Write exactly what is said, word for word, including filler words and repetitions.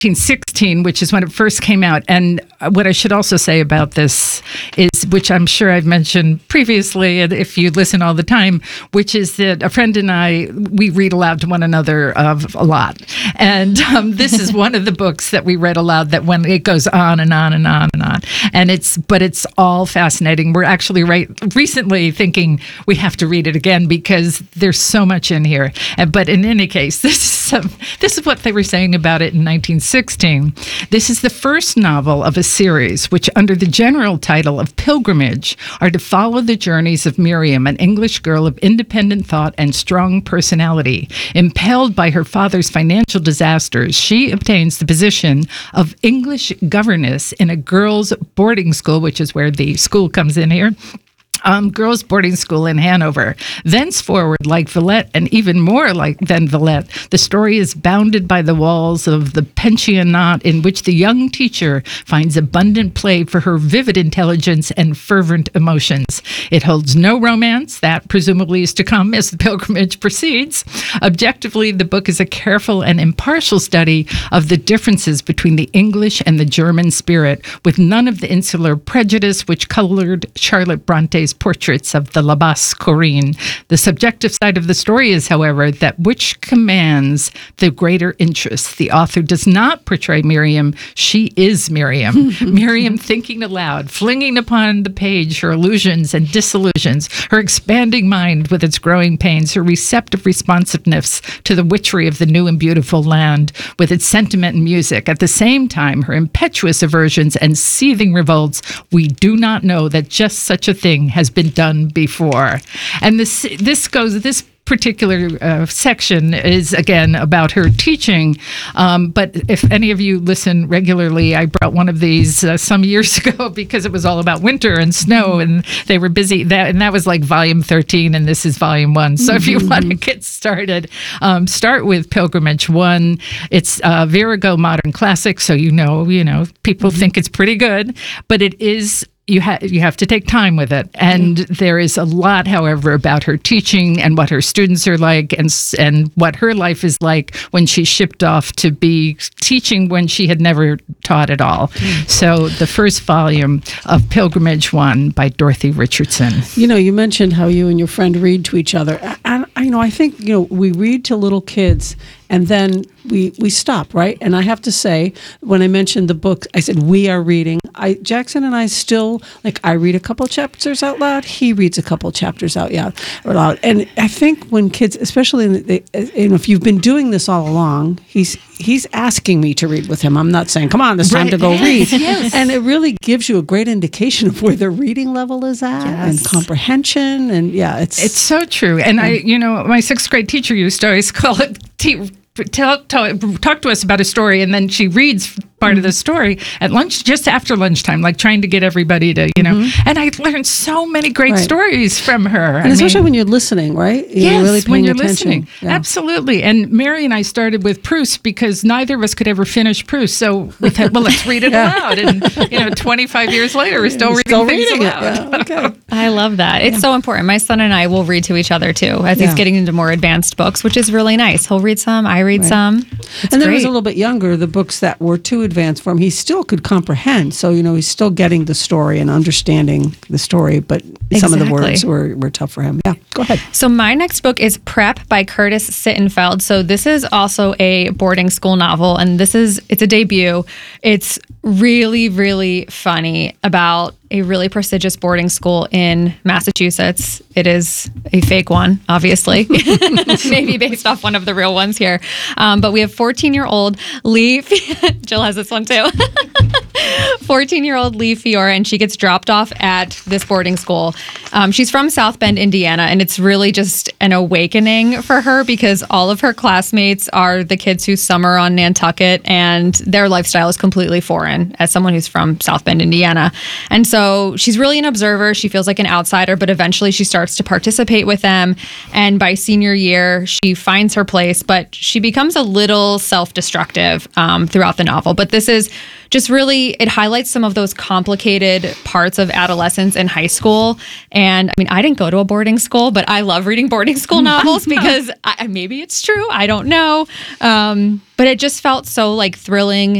nineteen sixteen, which is when it first came out. And what I should also say about this is, which I'm sure I've mentioned previously, and if you listen all the time, which is that a friend and I, we read aloud to one another of a lot. And um, this is one of the books that we read aloud that when it goes on and on and on and on. And it's, but it's all fascinating. We're actually right recently thinking we have to read it again because there's so much in here. And, but in any case, this is, um, this is what they were saying about it in nineteen sixteen. This is the first novel of a series which, under the general title of Pilgrimage, are to follow the journeys of Miriam, an English girl of independent thought and strong personality. Impelled by her father's financial disasters, she obtains the position of English governess in a girls' boarding school, which is where the school comes in here. Um, girls' boarding school in Hanover. Thenceforward, like Villette, and even more like than Villette, the story is bounded by the walls of the pensionnat in which the young teacher finds abundant play for her vivid intelligence and fervent emotions. It holds no romance. That presumably is to come as the pilgrimage proceeds. Objectively, the book is a careful and impartial study of the differences between the English and the German spirit, with none of the insular prejudice which colored Charlotte Bronte's portraits of the Labasse Corinne. The subjective side of the story is, however, that which commands the greater interest. The author does not portray Miriam. She is Miriam. Miriam thinking aloud, flinging upon the page her illusions and disillusions, her expanding mind with its growing pains, her receptive responsiveness to the witchery of the new and beautiful land, with its sentiment and music. At the same time, her impetuous aversions and seething revolts. We do not know that just such a thing has been done before. And this this goes this particular uh, section is again about her teaching, um, but if any of you listen regularly, I brought one of these uh, some years ago because it was all about winter and snow, and they were busy that and that was like volume thirteen, and this is volume one. So if you want to get started, um, start with Pilgrimage One. It's uh, Virago Modern Classic, so you know you know people mm-hmm. think it's pretty good, but it is. You, ha- you have to take time with it. And mm-hmm. there is a lot, however, about her teaching and what her students are like and and what her life is like when she shipped off to be teaching when she had never taught at all. Mm-hmm. So the first volume of Pilgrimage One by Dorothy Richardson. You know, you mentioned how you and your friend read to each other. And, I, you know, I think, you know, we read to little kids and then we we stop, right? And I have to say, when I mentioned the book, I said, we are reading. I Jackson and I still, like, I read a couple chapters out loud. He reads a couple chapters out loud. And I think when kids, especially, in the, you know, if you've been doing this all along, he's he's asking me to read with him. I'm not saying, come on, it's time right. to go read. Yes. And it really gives you a great indication of where their reading level is at yes. and comprehension. And yeah, it's... It's so true. And yeah. I, you know, my sixth grade teacher used to always call it... T- Tell, tell, talk to us about a story, and then she reads part mm-hmm. of the story at lunch, just after lunchtime, like trying to get everybody to, you know. Mm-hmm. And I learned so many great right. stories from her. And I especially mean, when you're listening, right? You're yes, really paying when you're attention. listening. Yeah. Absolutely. And Mary and I started with Proust because neither of us could ever finish Proust. So we thought, well, let's read it yeah. aloud. And, you know, twenty-five years later, we're still reading still things reading aloud. It. Yeah. Okay. I love that. It's yeah. so important. My son and I will read to each other, too, as yeah. he's getting into more advanced books, which is really nice. He'll read some, I read right. some. It's and then great. he was a little bit younger, the books that were too advanced for him, he still could comprehend. So, you know, he's still getting the story and understanding the story, but exactly. some of the words were, were tough for him. Yeah, go ahead. So my next book is Prep by Curtis Sittenfeld. So this is also a boarding school novel, and this is, it's a debut. It's really, really funny about a really prestigious boarding school in Massachusetts. It is a fake one, obviously, maybe based off one of the real ones here. Um, but we have fourteen-year-old Lee. Jill has this one too. fourteen-year-old Lee Fiora, and she gets dropped off at this boarding school. Um, she's from South Bend, Indiana, and it's really just an awakening for her because all of her classmates are the kids who summer on Nantucket, and their lifestyle is completely foreign as someone who's from South Bend, Indiana. And so So she's really an observer. She feels like an outsider, but eventually she starts to participate with them. And by senior year, she finds her place, but she becomes a little self-destructive um, throughout the novel. But this is just really, it highlights some of those complicated parts of adolescence and high school. And I mean, I didn't go to a boarding school, but I love reading boarding school novels because I, maybe it's true. I don't know. Um, but it just felt so like thrilling